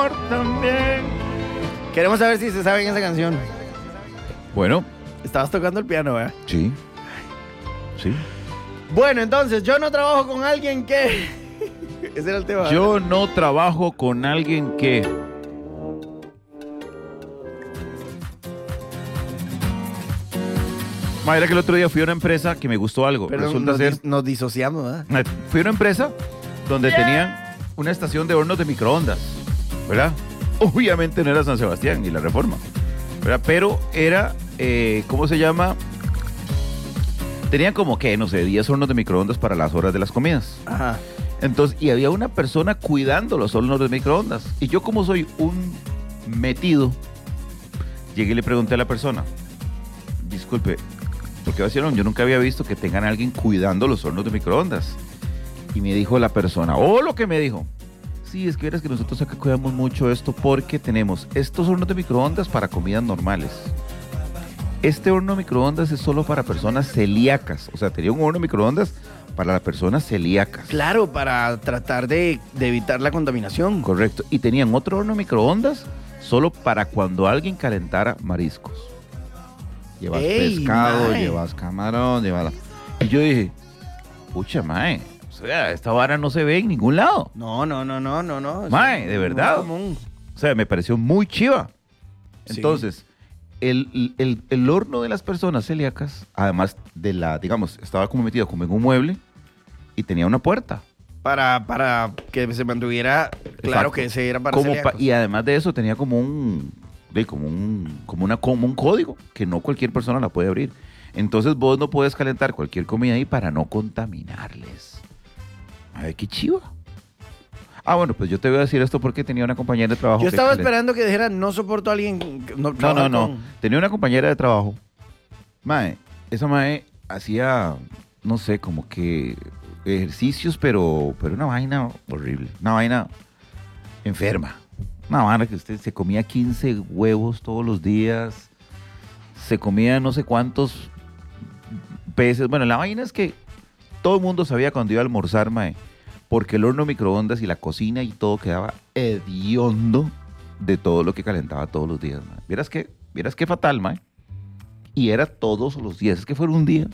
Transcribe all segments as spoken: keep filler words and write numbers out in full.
también. Queremos saber si se saben esa canción. Bueno. Estabas tocando el piano, ¿verdad? Sí. Sí. Bueno, entonces, yo no trabajo con alguien que... Ese era el tema. Yo no trabajo con alguien que... Ma, era que el otro día fui a una empresa que me gustó algo. Pero Resulta nos, ser... dis- nos disociamos, ¿verdad? Fui a una empresa donde yeah. tenían una estación de hornos de microondas, ¿verdad? Obviamente no era San Sebastián ni la Reforma, ¿verdad? Pero era, eh, ¿cómo se llama? Tenían como que, no sé, diez hornos de microondas para las horas de las comidas. Ajá. Entonces, y había una persona cuidando los hornos de microondas. Y yo, como soy un metido, llegué y le pregunté a la persona, disculpe, ¿por qué vaciaron? Yo nunca había visto que tengan a alguien cuidando los hornos de microondas. Y me dijo la persona, oh, lo que me dijo. Sí, es que verás que nosotros acá cuidamos mucho esto porque tenemos estos hornos de microondas para comidas normales. Este horno de microondas es solo para personas celíacas. O sea, tenía un horno de microondas para las personas celíacas. Claro, para tratar de, de evitar la contaminación. Correcto. Y tenían otro horno de microondas solo para cuando alguien calentara mariscos. Llevas Ey, pescado, mae. llevas camarón, llevas... Y yo dije, pucha, mae, o sea, esta vara no se ve en ningún lado. No, no, no, no, no, no. Mae, de verdad. Común. O sea, me pareció muy chiva. Sí. Entonces, el, el, el horno de las personas celíacas, además de la, digamos, estaba como metido como en un mueble y tenía una puerta. Para, para que se mantuviera, claro Exacto. que ese era para como celíacos. pa, Y además de eso tenía como un... De como un, como, una, como un código que no cualquier persona la puede abrir. Entonces vos no puedes calentar cualquier comida ahí para no contaminarles. A ver, qué chiva. Ah, bueno, pues yo te voy a decir esto porque tenía una compañera de trabajo. Yo que estaba que esperando que dijera, no soporto a alguien que no No, no, no. Con... Tenía una compañera de trabajo. Mae, esa mae hacía, no sé, como que ejercicios, pero, pero una vaina horrible. Una vaina enferma. Una vaina que usted se comía quince huevos todos los días, se comía no sé cuántos peces. Bueno, la vaina es que todo el mundo sabía cuando iba a almorzar, mae, porque el horno microondas y la cocina y todo quedaba hediondo de todo lo que calentaba todos los días, mae. Vieras que, vieras qué fatal, mae. Y era todos los días, es que fuera un día,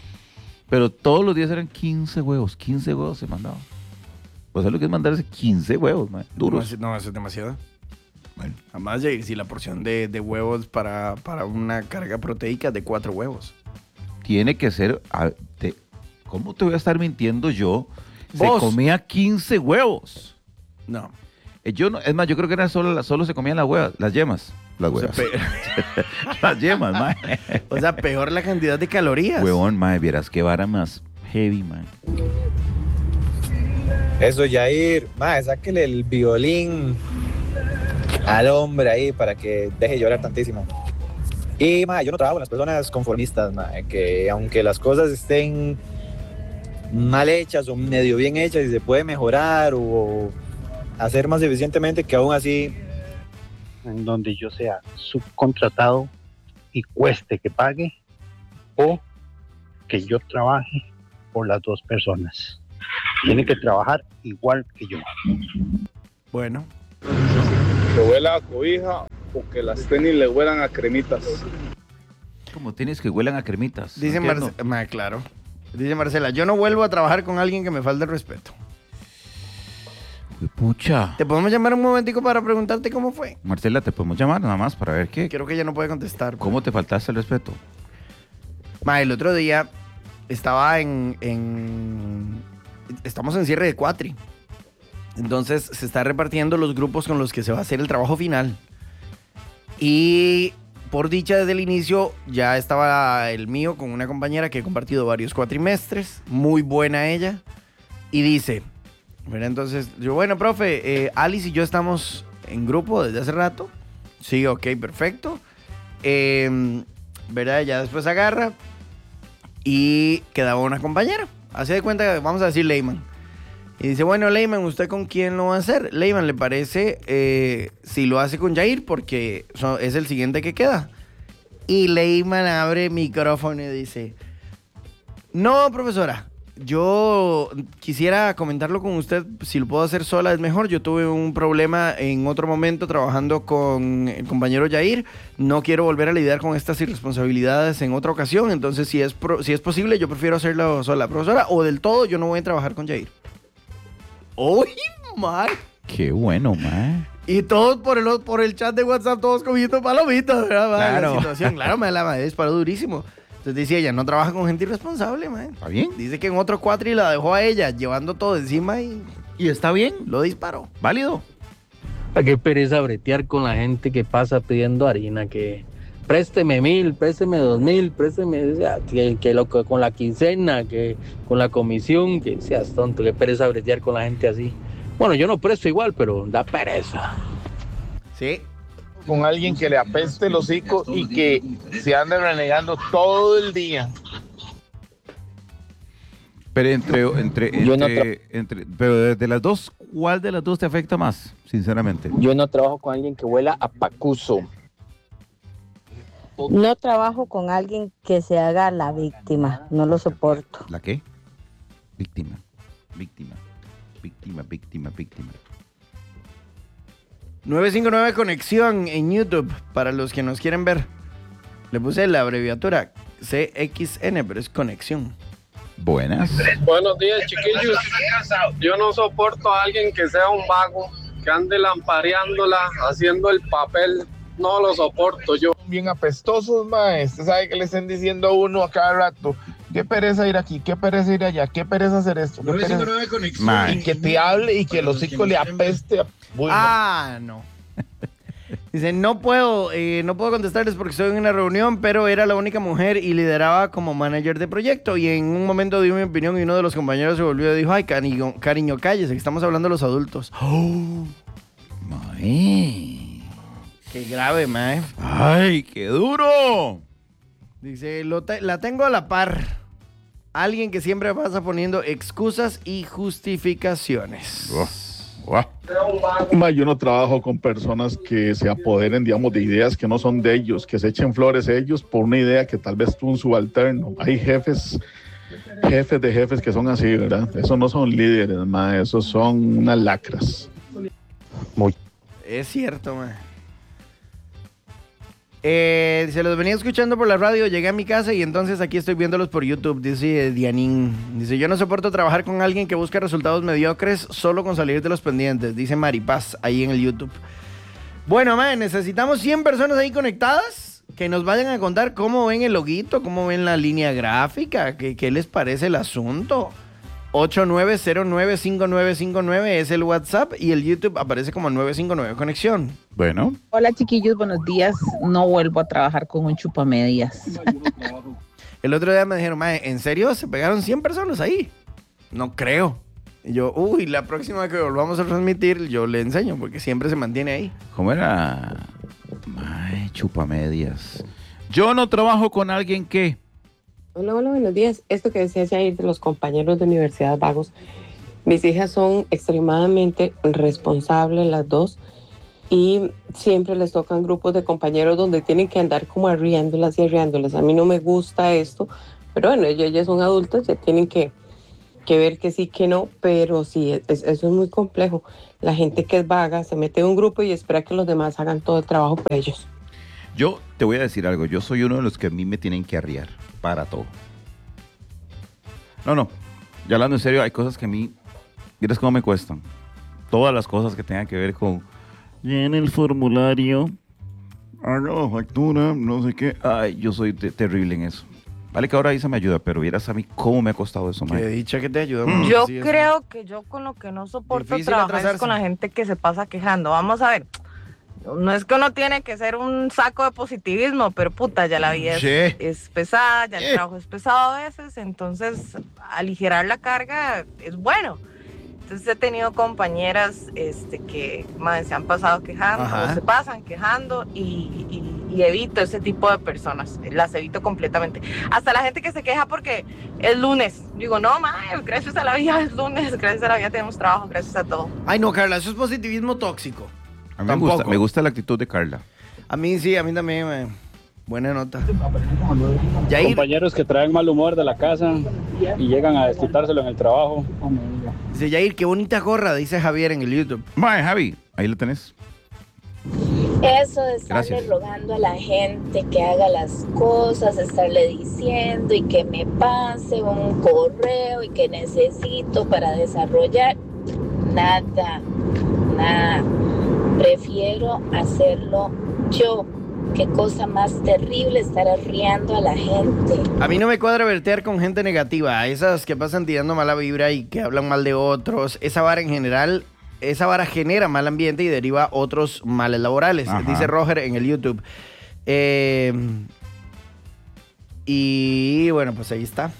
pero todos los días eran quince huevos, quince huevos se mandaban. Pues es lo que es mandarse quince huevos, man, duros. No, eso es demasiado. Bueno. Además, si la porción de, de huevos para, para una carga proteica de cuatro huevos. Tiene que ser... A, te, ¿Cómo te voy a estar mintiendo yo? ¿Vos? Se comía quince huevos. No. Eh, yo no. Es más, yo creo que era solo, solo se comían las huevas, las yemas. Las huevas. O sea, las yemas, man. O sea, peor la cantidad de calorías. Huevón, man, vieras qué vara más heavy, man. Eso, Yair, ma, sáquele el violín al hombre ahí para que deje de llorar tantísimo. Y, ma, yo no trabajo con las personas conformistas, ma, que aunque las cosas estén mal hechas o medio bien hechas y se puede mejorar o hacer más eficientemente, que aún así... En donde yo sea subcontratado y cueste que pague, o que yo trabaje por las dos personas. Tiene que trabajar igual que yo. Bueno. Que huela a cobija o que las tenis le huelan a cremitas. Como tenis que huelan a cremitas. Dice ¿No Marcela, claro. Dice Marcela, yo no vuelvo a trabajar con alguien que me falte el respeto. Pucha. ¿Te podemos llamar un momentico para preguntarte cómo fue? Marcela, te podemos llamar nada más para ver qué. Creo que ella no puede contestar. ¿Cómo te faltaste el respeto? Ma, el otro día estaba en, en... Estamos en cierre de cuatri. Entonces se está repartiendo los grupos con los que se va a hacer el trabajo final. Y por dicha desde el inicio ya estaba el mío con una compañera que he compartido varios cuatrimestres. Muy buena ella. Y dice... Entonces, yo, bueno, profe, eh, Alice y yo estamos en grupo desde hace rato. Sí, ok, perfecto. Eh, ¿Verdad? Ya después agarra y quedaba una compañera. Hace de cuenta, vamos a decir Leyman. Y dice, bueno, Leyman, ¿usted con quién lo va a hacer? Leyman, ¿le parece eh, si lo hace con Yair? Porque so, es el siguiente que queda. Y Leyman abre el micrófono y dice, no, profesora. yo quisiera comentarlo con usted, si lo puedo hacer sola es mejor. Yo tuve un problema en otro momento trabajando con el compañero Yair. No quiero volver a lidiar con estas irresponsabilidades en otra ocasión. Entonces, si es, pro, si es posible, yo prefiero hacerlo sola. Profesora, o del todo, yo no voy a trabajar con Yair. ¡Uy, man! Qué bueno, mae. Y todos por el, por el chat de WhatsApp, todos comiendo palomitas, ¿verdad? Claro. La situación, claro, me la madre disparó durísimo. Entonces decía ella, no trabaja con gente irresponsable, man. ¿Está bien? Dice que en otro cuatri la dejó a ella, llevando todo encima y ¿Y está bien? lo disparó. ¿Válido? ¿A qué pereza bretear con la gente que pasa pidiendo harina? Que présteme mil, présteme dos mil, présteme, o sea, que, que lo, que con la quincena, que con la comisión, que seas tonto, qué pereza bretear con la gente así. Bueno, yo no presto igual, pero da pereza. Sí. Con alguien que le apeste el hocico y que se ande renegando todo el día. Pero entre, entre, Yo no entre, entre, pero de las dos, ¿cuál de las dos te afecta más, sinceramente? Yo no trabajo con alguien que huela a pacuso. No trabajo con alguien que se haga la víctima, no lo soporto. ¿La qué? Víctima, víctima, víctima, víctima, víctima. nueve cinco nueve Conexión en YouTube, para los que nos quieren ver. Le puse la abreviatura C X N, pero es Conexión. Buenas. Buenos días, chiquillos. Yo no soporto a alguien que sea un vago, que ande lampareándola, haciendo el papel. No lo soporto yo. Bien apestosos, mae. Usted sabe que le estén diciendo a uno a cada rato, qué pereza ir aquí, qué pereza ir allá, qué pereza hacer esto, qué pereza... Mae. Y que te hable y que el hocico le apeste. Uy, Ah, no. Dice, no puedo, eh, no puedo contestarles porque estoy en una reunión, pero era la única mujer y lideraba como manager de proyecto. Y en un momento di mi opinión y uno de los compañeros se volvió y dijo, ay, cariño, cariño, cállese, que estamos hablando de los adultos. Oh, mae. Qué grave, mae. ¡Ay, qué duro! Dice, lo te- la tengo a la par. Alguien que siempre pasa poniendo excusas y justificaciones. Oh, oh. Ma, yo no trabajo con personas que se apoderen, digamos, de ideas que no son de ellos, que se echen flores ellos por una idea que tal vez tuvo un subalterno. Hay jefes, jefes de jefes que son así, ¿verdad? Esos no son líderes, ma, esos son unas lacras. Es cierto, mae. Eh, se los venía escuchando por la radio, llegué a mi casa y entonces aquí estoy viéndolos por YouTube, dice Dianín. Dice, yo no soporto trabajar con alguien que busca resultados mediocres solo con salir de los pendientes, dice Maripaz ahí en el YouTube. Bueno, man, necesitamos cien personas ahí conectadas que nos vayan a contar cómo ven el loguito, cómo ven la línea gráfica, qué, qué les parece el asunto. ocho nueve cero nueve cinco nueve cinco nueve es el WhatsApp y el YouTube aparece como nueve cinco nueve Conexión. Bueno. Hola chiquillos, buenos días. No vuelvo a trabajar con un chupamedias. El otro día me dijeron, mae, ¿en serio se pegaron cien personas ahí? No creo. Y yo, uy, la próxima que volvamos a transmitir, yo le enseño, porque siempre se mantiene ahí. ¿Cómo era? Ay, chupamedias. Yo no trabajo con alguien que... Hola, hola, buenos días. Esto que decías ayer de los compañeros de universidad vagos, mis hijas son extremadamente responsables las dos y siempre les tocan grupos de compañeros donde tienen que andar como arriándolas y arriándolas. A mí no me gusta esto, pero bueno, ellas ya son adultas, ya tienen que, que ver que sí, que no, pero sí, es, eso es muy complejo. La gente que es vaga se mete en un grupo y espera que los demás hagan todo el trabajo por ellos. Yo te voy a decir algo, yo soy uno de los que a mí me tienen que arriar para todo. No, no, ya hablando en serio, hay cosas que a mí, miras cómo me cuestan. Todas las cosas que tengan que ver con llena el formulario, haga la factura, no sé qué. Ay, yo soy te- terrible en eso. Vale que ahora Isa me ayuda, pero vieras a mí cómo me ha costado eso, Qué man. dicha que te ayudamos. Yo Sí, es- creo que yo con lo que no soporto Difícil trabajar es atrasarse. con la gente que se pasa quejando. Vamos a ver, no es que uno tiene que ser un saco de positivismo, pero puta, ya la vida es, Sí. es pesada, ya el Eh. trabajo es pesado a veces, entonces aligerar la carga es bueno. Entonces he tenido compañeras este, que madre, se han pasado quejando, Ajá. o se pasan quejando y, y- y evito ese tipo de personas, las evito completamente. Hasta la gente que se queja porque es lunes. Digo, no, madre, gracias a la vida es lunes, gracias a la vida tenemos trabajo, gracias a todo. Ay, no, Carla, eso es positivismo tóxico. A mí me gusta, Tampoco. me gusta la actitud de Carla. A mí sí, a mí también, mae. Buena nota. Yair, Compañeros que traen mal humor de la casa y llegan a desquitárselo en el trabajo. dice Yair, qué bonita gorra, dice Javier en el YouTube. Mae, Javi, ahí lo tenés. Eso de estarle Gracias. rogando a la gente que haga las cosas, estarle diciendo y que me pase un correo y que necesito para desarrollar, nada, nada. Prefiero hacerlo yo. Qué cosa más terrible estar arriando a la gente. A mí no me cuadra vertear con gente negativa, esas que pasan tirando mala vibra y que hablan mal de otros. Esa vara en general, esa vara genera mal ambiente y deriva otros males laborales, Ajá. dice Roger en el YouTube. Eh, y bueno, pues ahí está.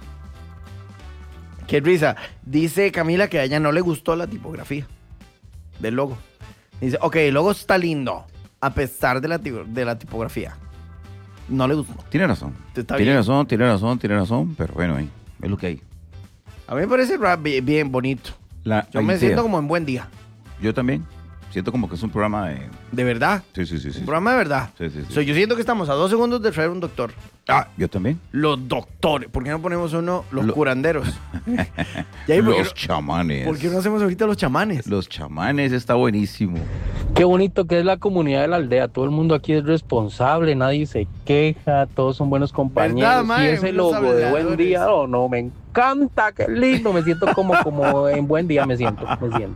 Qué risa. Dice Camila que a ella no le gustó la tipografía del logo. Dice, ok, el logo está lindo, a pesar de la, ti- de la tipografía. No le gustó. Tiene razón. Está Tiene bien. razón, tiene razón, tiene razón, pero bueno, ahí, es lo que hay. A mí me parece rap bien, bien bonito. La, Yo la me idea. siento como en buen día. Yo también. Siento como que es un programa de... De verdad. Sí, sí, sí. sí. Un programa de verdad. Sí, sí, sí. O sea, yo siento que estamos a dos segundos de traer un doctor. Ah, yo también. Los doctores. ¿Por qué no ponemos uno? Los Lo- curanderos. Y ahí, ¿por qué Los no- chamanes. ¿Por qué no hacemos ahorita los chamanes? Los chamanes está buenísimo. Qué bonito que es la comunidad de la aldea. Todo el mundo aquí es responsable, nadie se queja, todos son buenos compañeros. ¿Verdad, mae? Y ese Unos logo de buen habladores. día, oh, no, me encanta, qué lindo. Me siento como, como en buen día, me siento, me siento.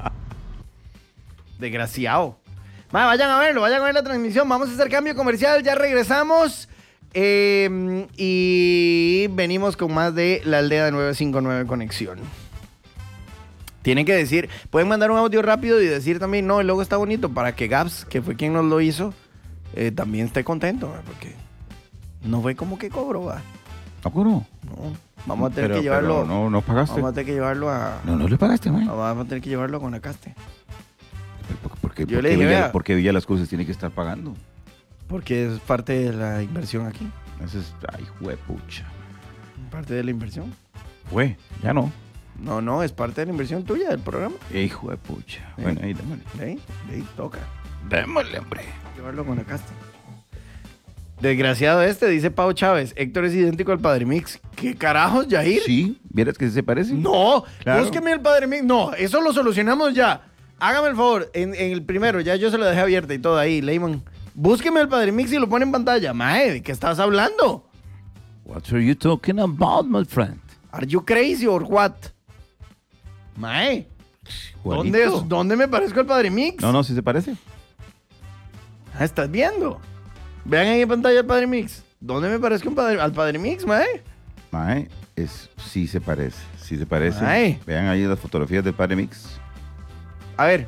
Desgraciado. Mae, vayan a verlo, vayan a ver la transmisión. Vamos a hacer cambio comercial, ya regresamos. Eh, y venimos con más de la aldea de nueve cinco nueve Conexión. Tienen que decir, pueden mandar un audio rápido y decir también, no, el logo está bonito, para que Gaps, que fue quien nos lo hizo, eh, también esté contento, ¿verdad? Porque no fue como que cobró, ¿verdad? ¿No cobró? No, vamos a tener Pero- que llevarlo. pero no, no pagaste. Vamos a tener que llevarlo a. No, no le pagaste, mae. Vamos a tener que llevarlo con Acaste. ¿Por qué, Yo por le qué dije, Villa, vea. por qué Villa Las Cruces tiene que estar pagando? Porque es parte de la inversión aquí. Ese es, ay, juepucha. Parte de la inversión. Fue, ya no. No, no, es parte de la inversión tuya del programa. Hijo de pucha. Sí. Bueno, ahí démosle. De ahí, de ahí toca. Démosle, hombre. Llevarlo con Acaste. Desgraciado este, dice Pau Chávez. Héctor es idéntico al Padre Mix. ¿Qué carajos, Yair? Sí, ¿vieras que se parece? No, Claro. búsqueme el Padre Mix. No, eso lo solucionamos ya. Hágame el favor, en, en el primero, ya yo se lo dejé abierta y todo ahí, Leyman. Búsqueme el Padre Mix y lo pone en pantalla. Mae, ¿de qué estás hablando? What are you talking about, my friend? ¿Are you crazy or what? Mae, ¿dónde, Juanito. es- ¿dónde me parezco al Padre Mix? No, no, sí se parece. Ah, ¿estás viendo? Vean ahí en pantalla el Padre Mix. ¿Dónde me parezco un padre- al Padre Mix, mae? Mae, es, sí se parece. Sí se parece. Mae. Vean ahí las fotografías del Padre Mix. A ver,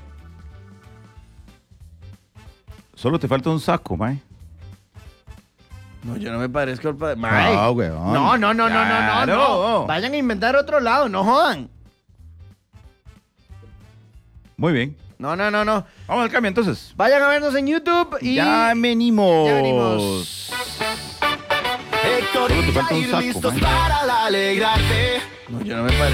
Solo te falta un saco, mae. no, yo no me parezco al Padre Mix. Mae. No, weón. No, no, no, no, no, no, no. Claro. Vayan a inventar otro lado, no jodan. Muy bien. No, no, no, no. Vamos al cambio entonces. Vayan a vernos en YouTube y... Ya venimos. Ya venimos. Solo te falta un saco, mae. No, yo no me parezco.